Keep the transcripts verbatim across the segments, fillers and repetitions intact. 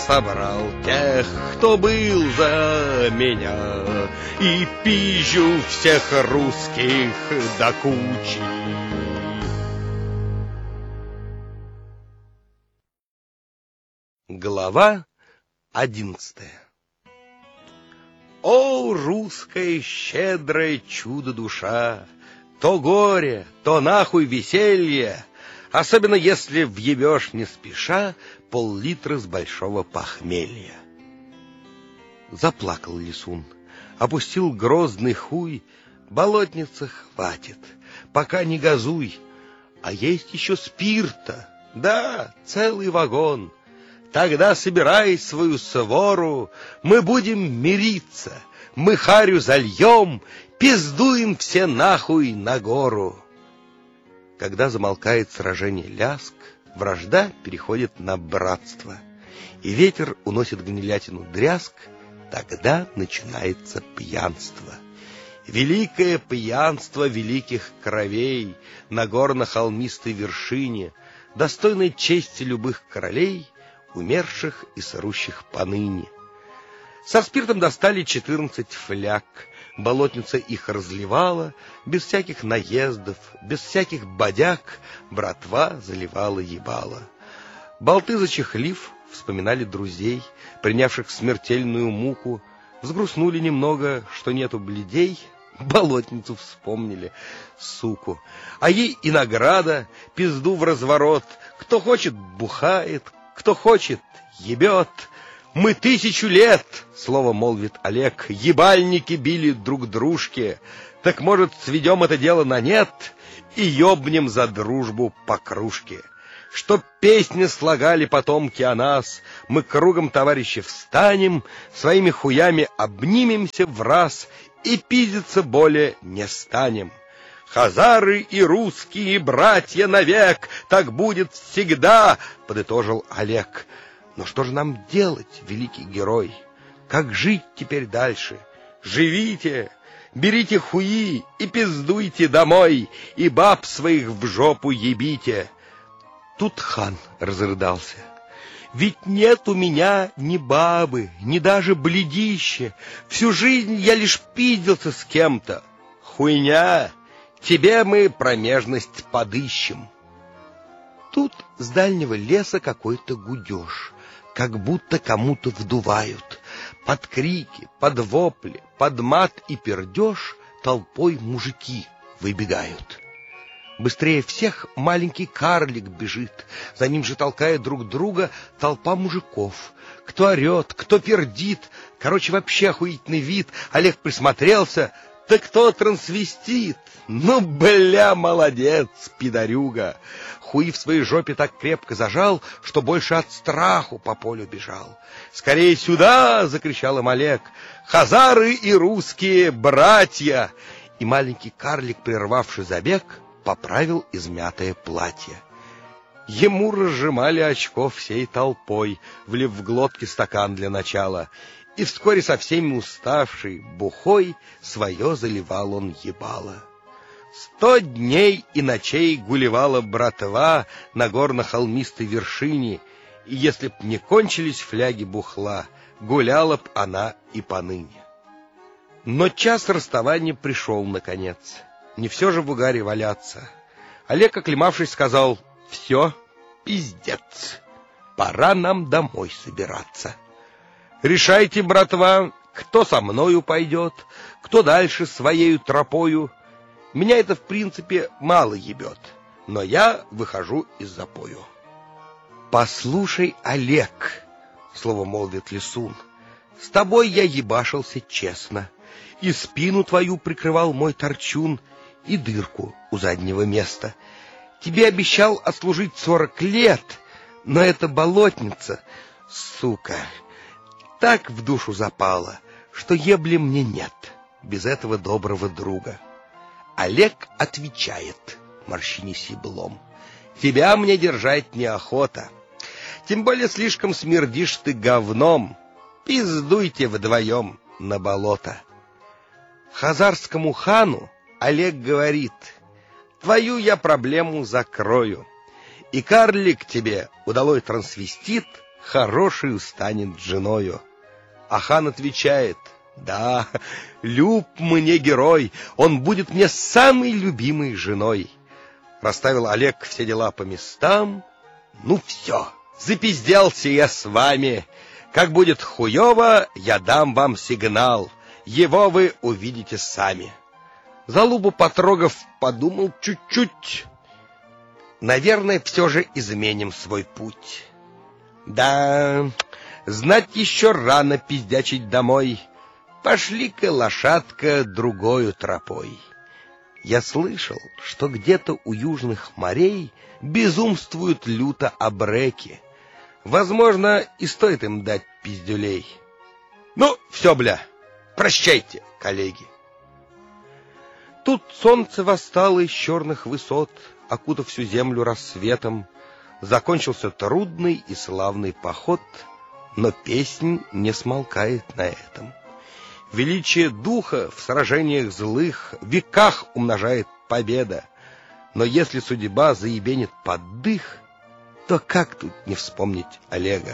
собрал тех, кто был за меня, и пизжу всех русских до кучи. Глава одиннадцатая. О, русская щедрая чудо-душа! То горе, то нахуй веселье, особенно если въебешь не спеша пол-литра с большого похмелья. Заплакал Лисун, опустил грозный хуй. Болотница, хватит, пока не газуй. А есть еще спирта, да, целый вагон. Тогда собирай свою свору, мы будем мириться, мы харю зальем, пиздуем все нахуй на гору. Когда замолкает сражение ляск, вражда переходит на братство, и ветер уносит гнилятину дрязг, тогда начинается пьянство. Великое пьянство великих кровей на горно-холмистой вершине, достойной чести любых королей, умерших и сырущих поныне. Со спиртом достали четырнадцать фляг. Болотница их разливала, без всяких наездов, без всяких бодяг, братва заливала ебала. Болты зачехлив, вспоминали друзей, принявших смертельную муку, взгрустнули немного, что нету бледей, болотницу вспомнили, суку. А ей и награда, пизду в разворот, кто хочет бухает, кто хочет ебет. Мы тысячу лет, слово молвит Олег, ебальники били друг дружке. Так, может, сведем это дело на нет и ёбнем за дружбу по кружке. Чтоб песни слагали потомки о нас, мы кругом, товарищи, встанем, своими хуями обнимемся в раз и пиздиться более не станем. Хазары и русские братья навек, так будет всегда, подытожил Олег. Но что же нам делать, великий герой? Как жить теперь дальше? Живите, берите хуи и пиздуйте домой, и баб своих в жопу ебите. Тут хан разрыдался. Ведь нет у меня ни бабы, ни даже бледища. Всю жизнь я лишь пиздился с кем-то. Хуйня, тебе мы промежность подыщем. Тут с дальнего леса какой-то гудеж, как будто кому-то вдувают. Под крики, под вопли, под мат и пердеж толпой мужики выбегают. Быстрее всех маленький карлик бежит, за ним же толкая друг друга толпа мужиков. Кто орет, кто пердит, короче, вообще охуительный вид. Олег присмотрелся, так кто трансвестит? Ну, бля, молодец, пидорюга. Хуи в своей жопе так крепко зажал, что больше от страху по полю бежал. «Скорее сюда!» — закричал им Олег. «Хазары и русские братья!» И маленький карлик, прервавший забег, поправил измятое платье. Ему разжимали очко всей толпой, влив в глотки стакан для начала, и вскоре со всеми уставший, бухой, свое заливал он ебало. Сто дней и ночей гулевала братва на горно-холмистой вершине, и если б не кончились фляги бухла, гуляла б она и поныне. Но час расставания пришел наконец. Не все же в угаре валяться. Олег, оклемавшись, сказал: «Все, пиздец, пора нам домой собираться. Решайте, братва, кто со мною пойдет, кто дальше своею тропою. Меня это, в принципе, мало ебет, но я выхожу из запою». «Послушай, Олег, — слово молвит Лисун, — с тобой я ебашился честно, и спину твою прикрывал мой торчун, и дырку у заднего места. Тебе обещал отслужить сорок лет, но эта болотница, сука, так в душу запала, что ебли мне нет без этого доброго друга». Олег отвечает, морщинясь еблом: «Тебя мне держать неохота, тем более слишком смердишь ты говном. Пиздуйте вдвоем на болото». Хазарскому хану Олег говорит: «Твою я проблему закрою, и карлик тебе, удалой трансвестит, хорошую станет женою. А хан отвечает: да, люб мне герой, он будет мне самой любимой женой. Расставил Олег все дела по местам. Ну все, запизделся я с вами. Как будет хуёво, я дам вам сигнал. Его вы увидите сами. Залубу потрогав, подумал чуть-чуть. Наверное, все же изменим свой путь. Да, знать еще рано пиздячить домой. Пошли-ка, лошадка, другою тропой. Я слышал, что где-то у южных морей безумствуют люто абреки. Возможно, и стоит им дать пиздюлей. Ну, все, бля, прощайте, коллеги. Тут солнце восстало из черных высот, окутав всю землю рассветом. Закончился трудный и славный поход, но песнь не смолкает на этом. Величие духа в сражениях злых в веках умножает победа. Но если судьба заебенит под дых, то как тут не вспомнить Олега?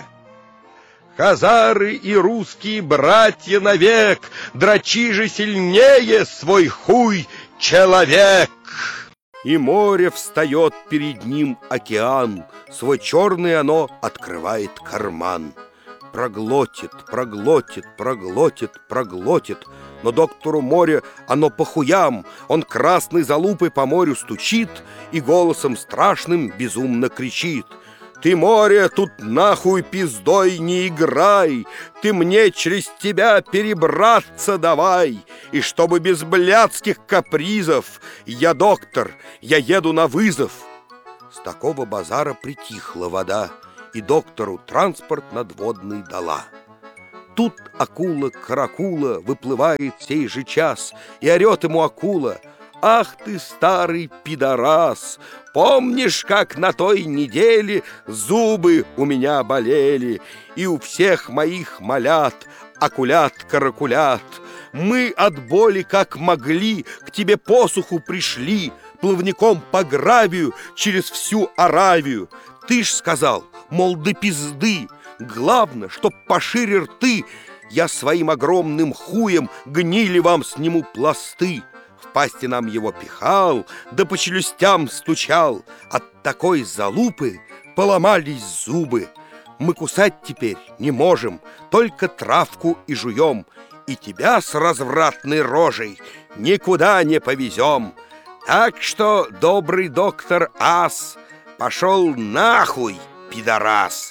Хазары и русские братья навек, дрочи же сильнее свой хуй, человек! И море встает перед ним океан, свой черный оно открывает карман. Проглотит, проглотит, проглотит, проглотит, но доктору море оно по хуям. Он красной залупой по морю стучит и голосом страшным безумно кричит: ты, море, тут нахуй пиздой не играй, ты мне через тебя перебраться давай. И чтобы без блядских капризов, я доктор, я еду на вызов. С такого базара притихла вода, и доктору транспорт надводный дала. Тут акула-каракула выплывает сей же час, и орет ему акула: ах ты, старый пидорас, помнишь, как на той неделе зубы у меня болели, и у всех моих малят акулят-каракулят. Мы от боли, как могли, к тебе посуху пришли, плавником по гравию через всю Аравию. Ты ж сказал, мол, до пизды, главное, чтоб пошире рты, я своим огромным хуем гнили вам сниму пласты. В пасти нам его пихал, да по челюстям стучал. От такой залупы поломались зубы. Мы кусать теперь не можем, только травку и жуем, и тебя с развратной рожей никуда не повезем. Так что, добрый доктор Ас, пошел нахуй, пидорас.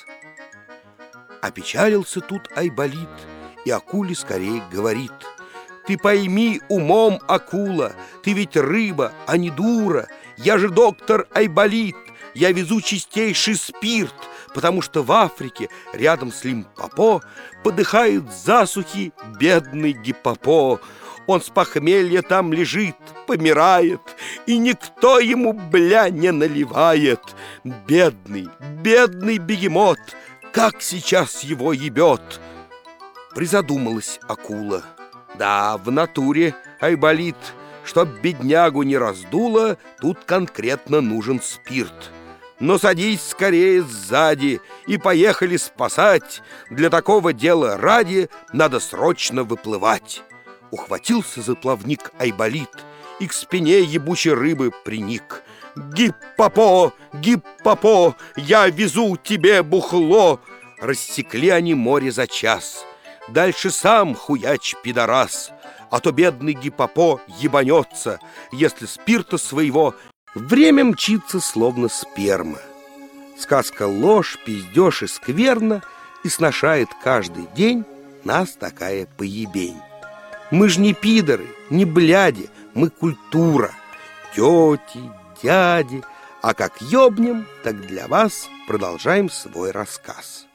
Опечалился тут Айболит, и акуле скорее говорит: ты пойми умом, акула, ты ведь рыба, а не дура. Я же доктор Айболит, я везу чистейший спирт, потому что в Африке рядом с Лимпопо подыхают засухи бедный Гиппопо. Он с похмелья там лежит, помирает, и никто ему, бля, не наливает. Бедный, бедный бегемот, как сейчас его ебет. Призадумалась акула. Да, в натуре, Айболит, чтоб беднягу не раздуло, тут конкретно нужен спирт. Но садись скорее сзади и поехали спасать. Для такого дела ради надо срочно выплывать. Ухватился за плавник Айболит и к спине ебучей рыбы приник. Гиппопо, Гиппопо, я везу тебе бухло. Рассекли они море за час. Дальше сам хуяч пидорас, а то бедный Гиппопо ебанется, если спирта своего время мчится, словно сперма. Сказка ложь, пиздеж и скверно, и сношает каждый день нас такая поебень. Мы ж не пидоры, не бляди, мы культура, тети, дяди, а как ёбнем, так для вас продолжаем свой рассказ.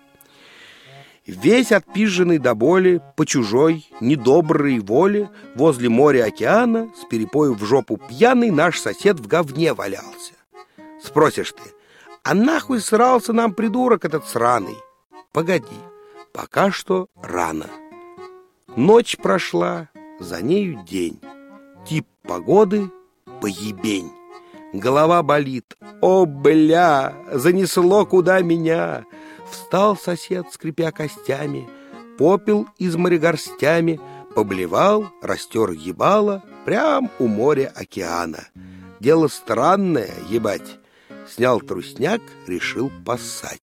Весь отпизженный до боли, по чужой, недоброй воле, возле моря-океана, с перепою в жопу пьяный, наш сосед в говне валялся. Спросишь ты, а нахуй срался нам придурок этот сраный? Погоди, пока что рано. Ночь прошла, за нею день. Тип погоды — поебень. Голова болит. О, бля, занесло куда меня. Встал сосед, скрипя костями, попел из моря горстями, поблевал, растер ебало прям у моря океана. Дело странное, ебать. Снял трусняк, решил поссать.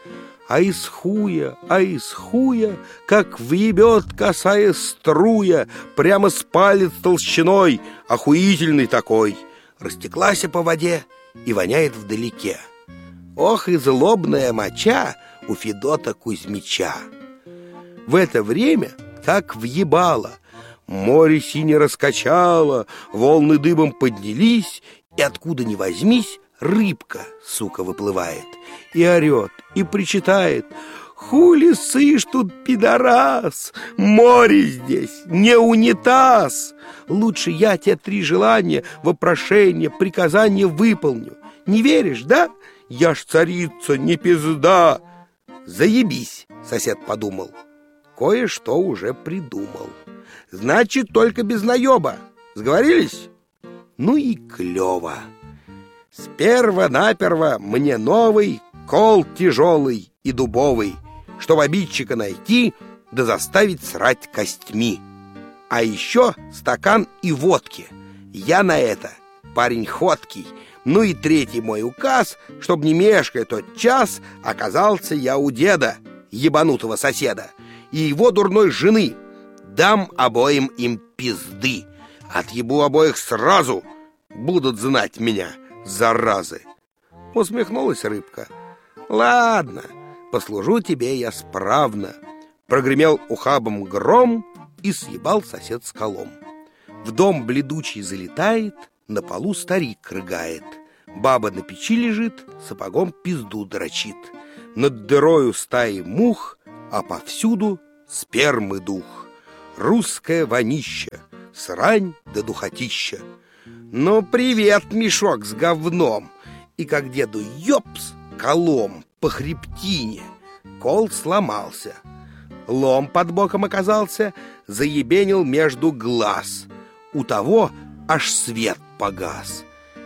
А из хуя, а из хуя, как въебет косая струя, прямо с палец толщиной, охуительный такой. Растеклась по воде и воняет вдалеке. Ох и злобная моча у Федота Кузьмича. В это время, как въебало, море сине раскачало, волны дыбом поднялись, и откуда ни возьмись, рыбка, сука, выплывает, и орет, и причитает: «Хули сышь тут, пидорас? Море здесь, не унитаз! Лучше я тебе три желания, вопрошения, приказания выполню. Не веришь, да? Я ж царица, не пизда!» «Заебись», — сосед подумал, кое-что уже придумал. «Значит, только без наеба. Сговорились?» Ну и клево. Сперва-наперво мне новый кол тяжелый и дубовый, чтоб обидчика найти да заставить срать костьми. А еще стакан и водки. Я на это парень ходкий. Ну и третий мой указ, чтоб не мешкая тот час, оказался я у деда, ебанутого соседа, и его дурной жены. Дам обоим им пизды. Отъебу обоих сразу, будут знать меня, заразы. Усмехнулась рыбка. Ладно, послужу тебе я справно. Прогремел ухабом гром, и съебал сосед скалом. В дом бледучий залетает, на полу старик рыгает. Баба на печи лежит, сапогом пизду дрочит. Над дырою стаи мух, а повсюду спермы дух. Русская вонища, срань да духотища. Ну, привет, мешок с говном. И как деду ёпс колом по хребтине, кол сломался. Лом под боком оказался, заебенил между глаз. У того аж свет погас.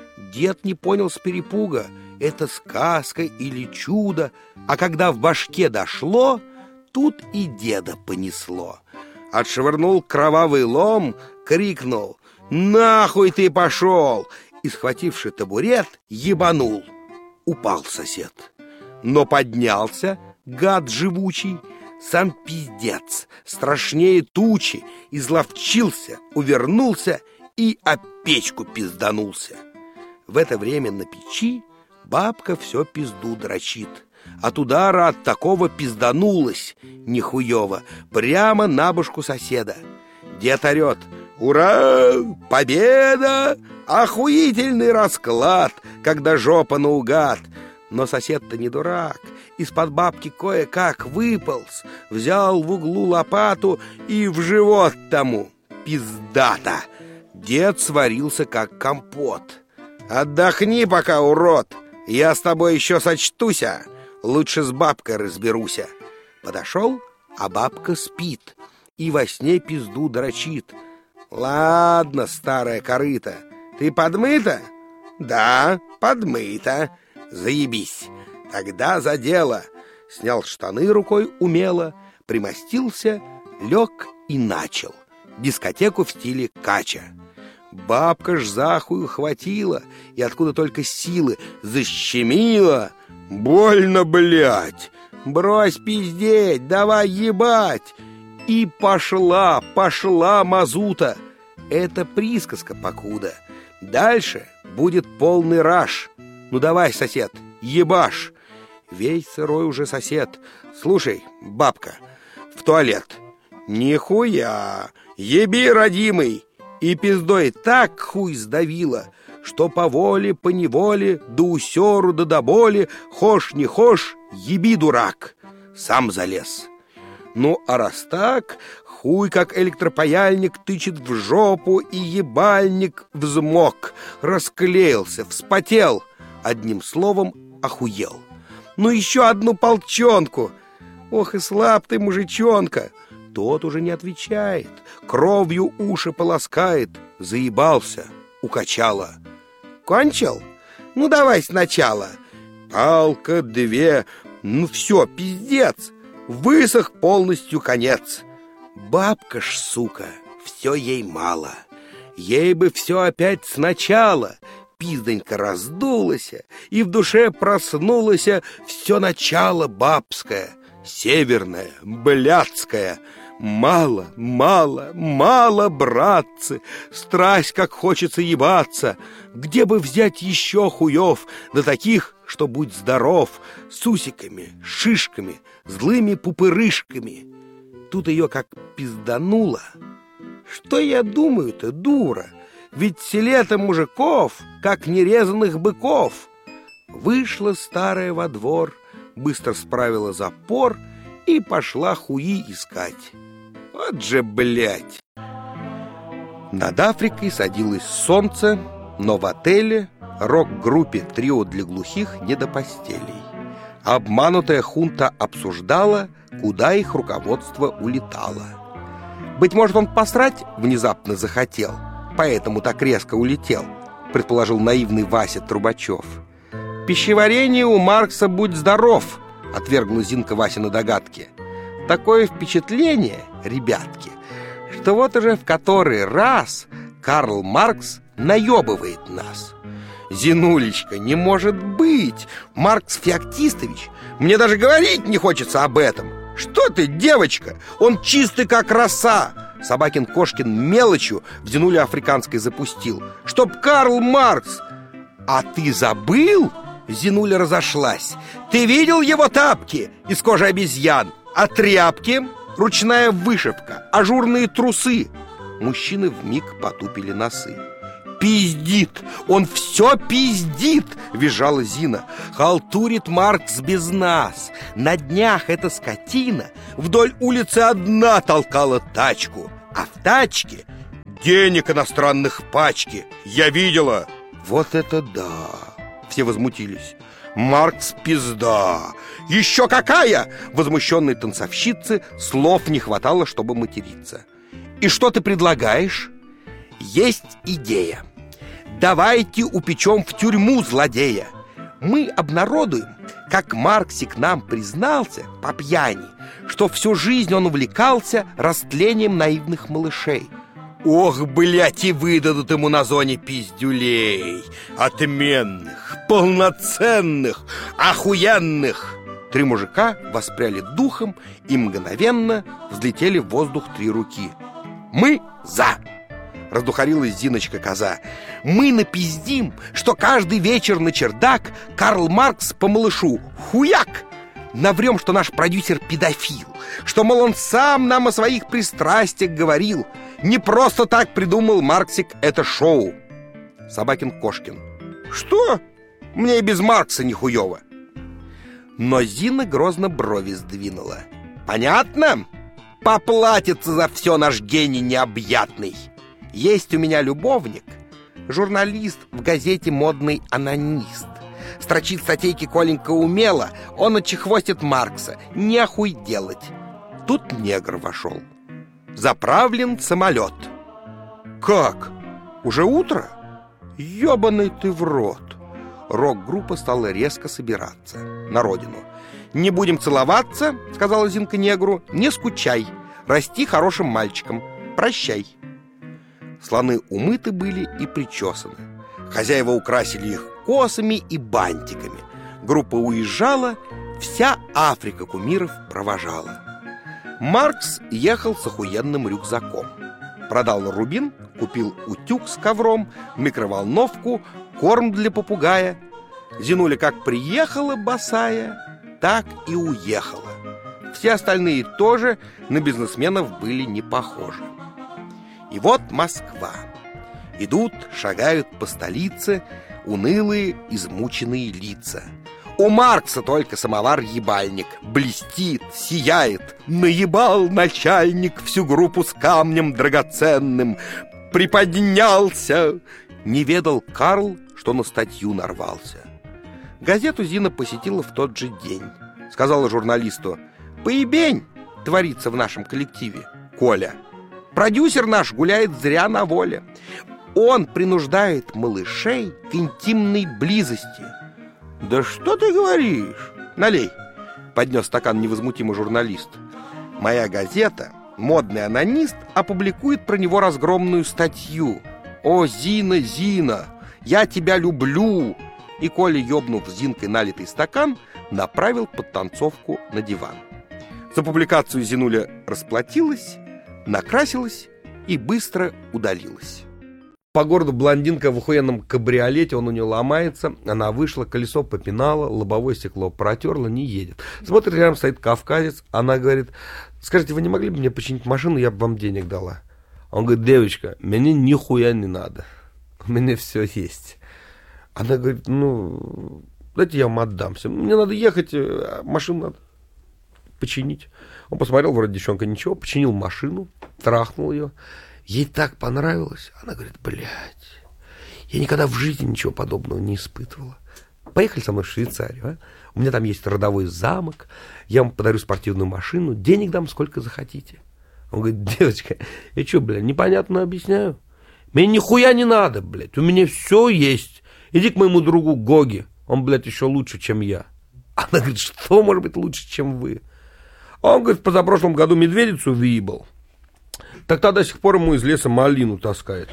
Дед не понял с перепуга, это сказка или чудо, а когда в башке дошло, тут и деда понесло. Отшвырнул кровавый лом, крикнул: «Нахуй ты пошел!» И, схвативши табурет, ебанул. Упал сосед. Но поднялся, гад живучий, сам пиздец, страшнее тучи, изловчился, увернулся и об печку пизданулся. В это время на печи бабка все пизду дрочит. От удара от такого пизданулась нихуево прямо на башку соседа. Дед орет: «Ура! Победа! Охуительный расклад, когда жопа наугад!» Но сосед-то не дурак. Из-под бабки кое-как выполз, взял в углу лопату и в живот тому. Пиздата! Дед сварился, как компот. «Отдохни пока, урод! Я с тобой еще сочтуся! Лучше с бабкой разберуся!» Подошел, а бабка спит и во сне пизду дрочит. «Ладно, старая корыта, ты подмыта?» «Да, подмыта». «Заебись! Тогда за дело!» Снял штаны рукой умело, примостился, лег и начал дискотеку в стиле кача. Бабка ж захую хватила, и откуда только силы защемила. «Больно, блядь! Брось пиздеть, давай ебать!» И пошла, пошла мазута. Это присказка покуда. Дальше будет полный раж. Ну давай, сосед, ебашь. Весь сырой уже сосед. Слушай, бабка, в туалет. Нихуя, еби, родимый. И пиздой так хуй сдавила, что по воле, по неволе, до усеру, да до боли, хошь не хошь, еби, дурак. Сам залез. Ну, а раз так, хуй, как электропаяльник, тычет в жопу, и ебальник взмок, расклеился, вспотел. Одним словом, охуел. Ну, еще одну полчонку. Ох и слаб ты, мужичонка. Тот уже не отвечает, кровью уши полоскает. Заебался, укачало. Кончил? Ну, давай сначала. Палка, две, Ну все, пиздец, высох полностью конец. Бабка ж, сука, все ей мало. Ей бы все опять сначала. Пиздонька раздулась, и в душе проснулось все начало бабское, северное, блядское. Мало, мало, мало, братцы, страсть, как хочется ебаться. Где бы взять еще хуев, да таких, что будь здоров, с усиками, шишками, злыми пупырышками. Тут ее как пиздануло. Что я думаю-то, дура? Ведь в селе-то мужиков, как нерезанных быков. Вышла старая во двор, быстро справила запор и пошла хуи искать. Вот же, блядь! Над Африкой садилось солнце, но в отеле, рок-группе «Трио для глухих» не до постелей. Обманутая хунта обсуждала, куда их руководство улетало. Быть может, он посрать внезапно захотел, поэтому так резко улетел, предположил наивный Вася Трубачев. «Пищеварение у Маркса, будь здоров», — отвергла Зинка Васины догадки. «Такое впечатление, ребятки, что вот уже в который раз Карл Маркс наебывает нас». «Зинулечка, не может быть! Маркс Феоктистович, мне даже говорить не хочется об этом! Что ты, девочка, он чистый как роса!» Собакин-Кошкин мелочью в Зинуле африканской запустил. «Чтоб Карл Маркс!» «А ты забыл?» Зинуля разошлась. «Ты видел его тапки из кожи обезьян? А тряпки? Ручная вышивка, ажурные трусы!» Мужчины вмиг потупили носы. «Пиздит! Он все пиздит!» — визжала Зина. «Халтурит Маркс без нас! На днях эта скотина вдоль улицы одна толкала тачку, а в тачке денег иностранных пачки! Я видела!» «Вот это да!» — все возмутились. «Маркс пизда! Еще какая!» Возмущенной танцовщице слов не хватало, чтобы материться. «И что ты предлагаешь?» «Есть идея. Давайте упечем в тюрьму злодея. Мы обнародуем, как Марксик нам признался по пьяни, что всю жизнь он увлекался растлением наивных малышей. Ох, блядь, и выдадут ему на зоне пиздюлей. Отменных, полноценных, охуенных!» Три мужика воспряли духом и мгновенно взлетели в воздух три руки. «Мы за!» — раздухарилась Зиночка-коза. «Мы напиздим, что каждый вечер на чердак Карл Маркс по малышу хуяк! Наврем, что наш продюсер педофил, что, мол, он сам нам о своих пристрастиях говорил. Не просто так придумал Марксик это шоу». Собакин-Кошкин: «Что? Мне и без Маркса не хуёво». Но Зина грозно брови сдвинула. «Понятно? Поплатится за все наш гений необъятный. Есть у меня любовник, журналист в газете «Модный анонист». Строчит статейки Коленька умело, он отчехвостит Маркса. Нехуй делать». Тут негр вошел. Заправлен самолет. «Как? Уже утро? Ёбаный ты в рот!» Рок-группа стала резко собираться на родину. «Не будем целоваться, — сказала Зинка негру, — не скучай, расти хорошим мальчиком, прощай». Слоны умыты были и причесаны. Хозяева украсили их косами и бантиками. Группа уезжала, вся Африка кумиров провожала. Маркс ехал с охуенным рюкзаком. Продал рубин, купил утюг с ковром, микроволновку, корм для попугая. Зинуля как приехала босая, так и уехала. Все остальные тоже на бизнесменов были не похожи. И вот Москва. Идут, шагают по столице унылые, измученные лица. У Маркса только самовар-ебальник блестит, сияет. Наебал начальник всю группу с камнем драгоценным. Приподнялся. Не ведал Карл, что на статью нарвался. Газету Зина посетила в тот же день. Сказала журналисту: «Поебень творится в нашем коллективе, Коля. Продюсер наш гуляет зря на воле. Он принуждает малышей к интимной близости». «Да что ты говоришь? Налей». поднес стакан невозмутимый журналист. Моя газета, модный анонист, опубликует про него разгромную статью. «О, Зина, Зина, я тебя люблю!» И Коля, ёбнув Зинкой налитый стакан, направил подтанцовку на диван. За публикацию Зинуля расплатилась, накрасилась и быстро удалилась. По городу блондинка в охуенном кабриолете, он у нее ломается, она вышла, колесо попинала, лобовое стекло протерла, не едет. Смотрит, рядом стоит кавказец, она говорит: скажите, вы не могли бы мне починить машину, я бы вам денег дала? Он говорит: девочка, мне нихуя не надо, у меня все есть. Она говорит: ну, дайте я вам отдам все, мне надо ехать, машину надо починить. Он посмотрел, вроде девчонка ничего, починил машину, трахнул ее. Ей так понравилось. Она говорит: блядь, я никогда в жизни ничего подобного не испытывала. Поехали со мной в Швейцарию, а? У меня там есть родовой замок, я вам подарю спортивную машину, денег дам сколько захотите. Он говорит: девочка, я что, блядь, непонятно объясняю? Мне нихуя не надо, блядь, у меня все есть. Иди к моему другу Гоге, он, блядь, еще лучше, чем я. Она говорит: что может быть лучше, чем вы? Он, говорит, в позапрошлом году медведицу выебал. Так та до сих пор ему из леса малину таскает.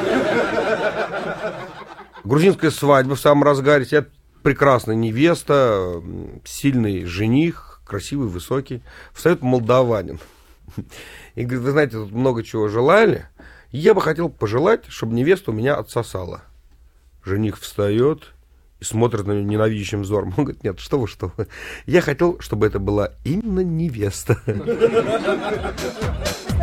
Грузинская свадьба в самом разгаре. Сидят прекрасная невеста, сильный жених, красивый, высокий. Встает молдаванин. И говорит: вы знаете, тут много чего желали. Я бы хотел пожелать, чтобы невеста у меня отсосала. Жених встает и смотрит на нее ненавидящим взором. Он говорит: нет, что вы, что вы. Я хотел, чтобы это была именно невеста.